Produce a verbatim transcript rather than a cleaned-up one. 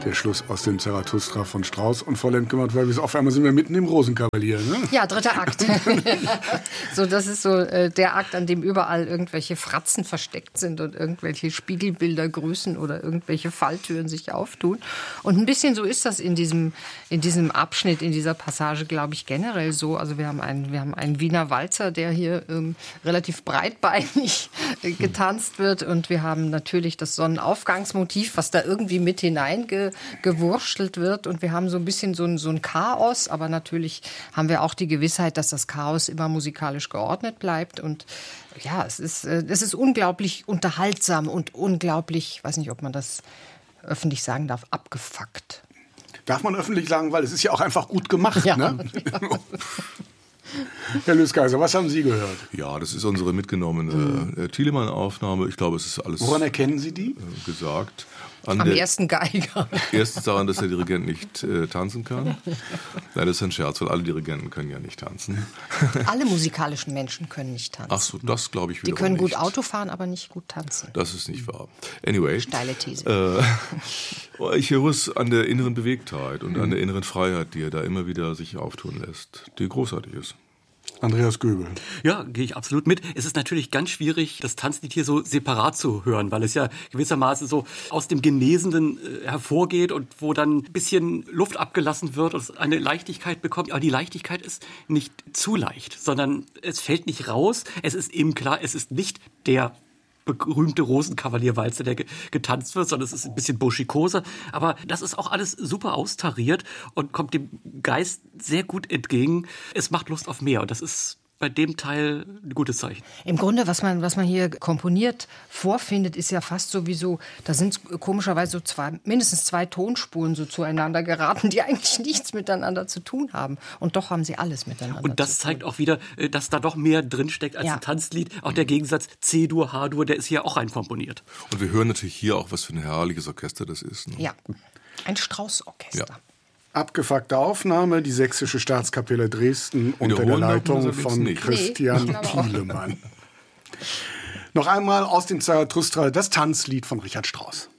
der Schluss aus dem Zarathustra von Strauss und vollend gemacht, weil wir auf einmal sind wir mitten im Rosenkavalier. Ne? Ja, dritter Akt. So, das ist so äh, der Akt, an dem überall irgendwelche Fratzen versteckt sind und irgendwelche Spiegelbilder grüßen oder irgendwelche Falltüren sich auftun. Und ein bisschen so ist das in diesem, in diesem Abschnitt, in dieser Passage, glaube ich, generell so. Also wir haben einen, wir haben einen Wiener Walzer, der hier ähm, relativ breitbeinig äh, getanzt wird, und wir haben natürlich das Sonnenaufgangsmotiv, was da irgendwie mit hineingewurschtelt wird, und wir haben so ein bisschen so ein, so ein Chaos, aber natürlich haben wir auch die Gewissheit, dass das Chaos immer musikalisch geordnet bleibt, und ja, es ist, es ist unglaublich unterhaltsam und unglaublich, ich weiß nicht, ob man das öffentlich sagen darf, abgefuckt. Darf man öffentlich sagen, weil es ist ja auch einfach gut gemacht, ja, ne? Ja. Herr Löskaiser, was haben Sie gehört? Ja, das ist unsere mitgenommene mhm. Thielemann-Aufnahme. Ich glaube, es ist alles Woran erkennen Sie die? Äh, gesagt. An Am der, ersten Geiger. Erstens daran, dass der Dirigent nicht äh, tanzen kann. Nein, das ist ein Scherz, weil alle Dirigenten können ja nicht tanzen. Alle musikalischen Menschen können nicht tanzen. Ach so, das glaube ich wiederum Die können gut nicht. Auto fahren, aber nicht gut tanzen. Das ist nicht wahr. Anyway. Steile These. Äh, ich höre es an der inneren Bewegtheit und mhm. an der inneren Freiheit, die er da immer wieder sich auftun lässt, die großartig ist. Andreas Göbel. Ja, gehe ich absolut mit. Es ist natürlich ganz schwierig, das Tanzlied hier so separat zu hören, weil es ja gewissermaßen so aus dem Genesenden äh, hervorgeht und wo dann ein bisschen Luft abgelassen wird und es eine Leichtigkeit bekommt. Aber die Leichtigkeit ist nicht zu leicht, sondern es fällt nicht raus. Es ist eben klar, es ist nicht der berühmte Rosenkavalierwalzer, der getanzt wird, sondern es ist ein bisschen burschikoser. Aber das ist auch alles super austariert und kommt dem Geist sehr gut entgegen. Es macht Lust auf mehr, und das ist bei dem Teil ein gutes Zeichen. Im Grunde, was man, was man hier komponiert vorfindet, ist ja fast sowieso, da sind komischerweise so zwei, mindestens zwei Tonspuren so zueinander geraten, die eigentlich nichts miteinander zu tun haben. Und doch haben sie alles miteinander zu tun. Und das zeigt auch wieder, dass da doch mehr drinsteckt als ja. ein Tanzlied. Auch der Gegensatz C-Dur, H-Dur, der ist hier auch reinkomponiert. Und wir hören natürlich hier auch, was für ein herrliches Orchester das ist. Ne? Ja, ein Strauß-Orchester. Ja. Abgefuckte Aufnahme, die Sächsische Staatskapelle Dresden unter der Leitung von Christian nee, Thielemann. Noch einmal aus dem Zarathustra das Tanzlied von Richard Strauss.